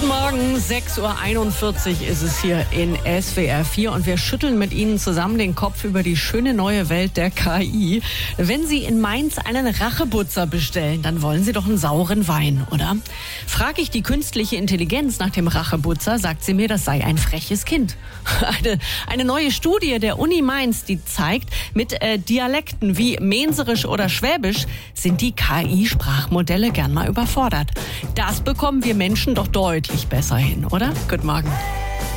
Guten Morgen, 6.41 Uhr ist es hier in SWR 4 und wir schütteln mit Ihnen zusammen den Kopf über die schöne neue Welt der KI. Wenn Sie in Mainz einen Rachebutzer bestellen, dann wollen Sie doch einen sauren Wein, oder? Frage ich die künstliche Intelligenz nach dem Rachebutzer, sagt sie mir, das sei ein freches Kind. Eine neue Studie der Uni Mainz, die zeigt, mit Dialekten wie Menserisch oder Schwäbisch sind die KI-Sprachmodelle gern mal überfordert. Das bekommen wir Menschen doch deutlich besser hin, oder? Guten Morgen.